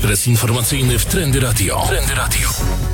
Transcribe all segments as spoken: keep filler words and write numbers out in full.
Ekspres informacyjny w Trendy Radio. Trendy Radio.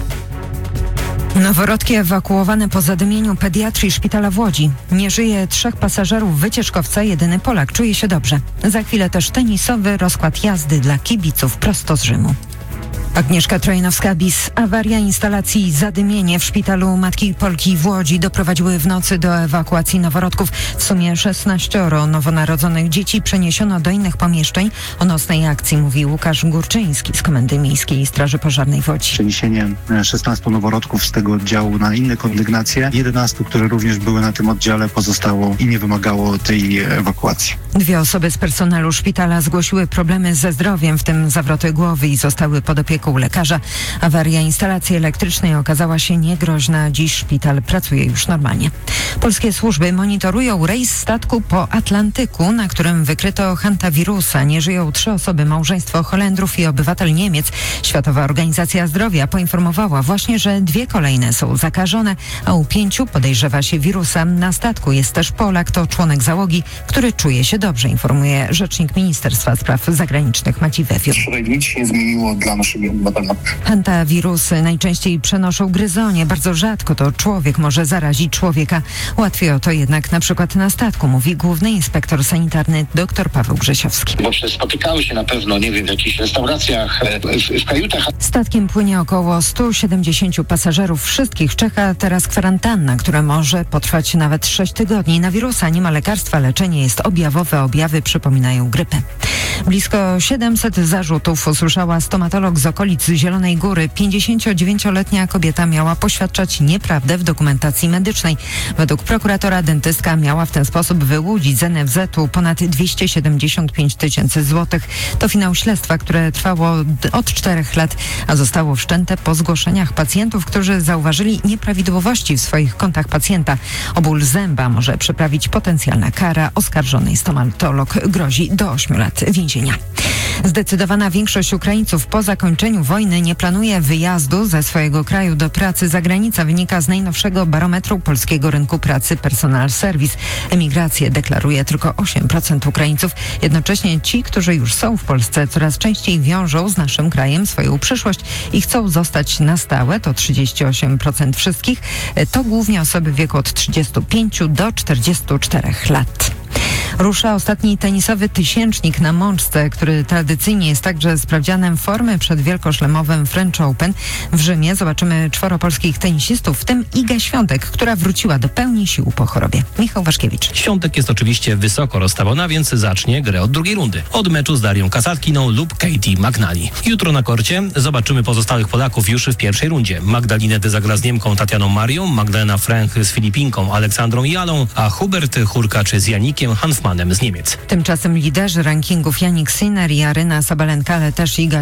Noworodki ewakuowane po zadymieniu pediatrii szpitala w Łodzi. Nie żyje trzech pasażerów wycieczkowca, jedyny Polak czuje się dobrze. Za chwilę też tenisowy rozkład jazdy dla kibiców prosto z Rzymu. Agnieszka Trojanowska-Bis. Awaria instalacji zadymienie w szpitalu Matki Polki w Łodzi doprowadziły w nocy do ewakuacji noworodków. W sumie szesnaścioro nowonarodzonych dzieci przeniesiono do innych pomieszczeń. O nocnej akcji mówi Łukasz Górczyński z Komendy Miejskiej Straży Pożarnej w Łodzi. Przeniesienie szesnastu noworodków z tego oddziału na inne kondygnacje. jedenastu, które również były na tym oddziale, pozostało i nie wymagało tej ewakuacji. Dwie osoby z personelu szpitala zgłosiły problemy ze zdrowiem, w tym zawroty głowy, i zostały pod opieką lekarza. Awaria instalacji elektrycznej okazała się niegroźna. Dziś szpital pracuje już normalnie. Polskie służby monitorują rejs statku po Atlantyku, na którym wykryto hantawirusa. Nie żyją trzy osoby, małżeństwo Holendrów i obywatel Niemiec. Światowa Organizacja Zdrowia poinformowała właśnie, że dwie kolejne są zakażone, a u pięciu podejrzewa się wirusa. Na statku jest też Polak, to członek załogi, który czuje się dobrze, informuje rzecznik Ministerstwa Spraw Zagranicznych Maciej Wefior. Wczoraj nic się nie zmieniło dla naszego obywatela. Hantawirusy najczęściej przenoszą gryzonie. Bardzo rzadko to człowiek może zarazić człowieka. Łatwiej o to jednak na przykład na statku, mówi główny inspektor sanitarny dr Paweł Grzesiowski. Bo spotykały się na pewno, nie wiem, w jakichś restauracjach, w, w kajutach. Statkiem płynie około stu siedemdziesięciu pasażerów. Wszystkich czeka teraz kwarantanna, która może potrwać nawet sześć tygodni. Na wirusa nie ma lekarstwa, leczenie jest objawowe, objawy przypominają grypę. Blisko siedemset zarzutów usłyszała stomatolog z okolic Zielonej Góry. pięćdziesięciodziewięcioletnia kobieta miała poświadczać nieprawdę w dokumentacji medycznej. Według prokuratora dentystka miała w ten sposób wyłudzić z en ef zetu ponad dwieście siedemdziesiąt pięć tysięcy złotych. To finał śledztwa, które trwało od czterech lat, a zostało wszczęte po zgłoszeniach pacjentów, którzy zauważyli nieprawidłowości w swoich kontach pacjenta. O ból zęba może przyprawić potencjalna kara. Oskarżonej stomatolog grozi do ośmiu lat więzienia. Zdecydowana większość Ukraińców po zakończeniu wojny nie planuje wyjazdu ze swojego kraju do pracy za granicę, wynika z najnowszego barometru polskiego rynku pracy Personal Service. Emigrację deklaruje tylko osiem procent Ukraińców. Jednocześnie ci, którzy już są w Polsce, coraz częściej wiążą z naszym krajem swoją przyszłość i chcą zostać na stałe. To trzydzieści osiem procent wszystkich. To głównie osoby w wieku od trzydziestu pięciu do czterdziestu czterech lat. Rusza ostatni tenisowy tysięcznik na Mączce, który tradycyjnie jest także sprawdzianem formy przed wielkoszlemowym French Open. W Rzymie zobaczymy czworo polskich tenisistów, w tym Iga Świątek, która wróciła do pełni sił po chorobie. Michał Waszkiewicz. Świątek jest oczywiście wysoko rozstawiona, więc zacznie grę od drugiej rundy. Od meczu z Darią Kasatkiną lub Katie McNally. Jutro na korcie zobaczymy pozostałych Polaków już w pierwszej rundzie. Magdalinę zagra z Niemką Tatianą Marią, Magdalena Frank z Filipinką Aleksandrą Jalą, a Hubert Hurkacz z Janikiem Hanfmanem z Niemiec. Tymczasem liderzy rankingów Jannik Sinner i Aryna Sabalenka, ale też Iga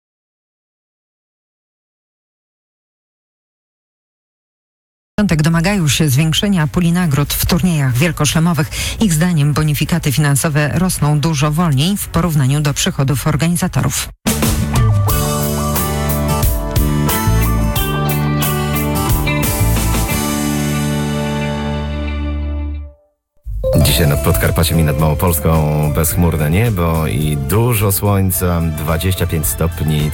Świątek domagają się zwiększenia puli nagród w turniejach wielkoszlemowych. Ich zdaniem bonifikaty finansowe rosną dużo wolniej w porównaniu do przychodów organizatorów. Dzisiaj nad Podkarpaciem i nad Małopolską bezchmurne niebo i dużo słońca, dwadzieścia pięć stopni.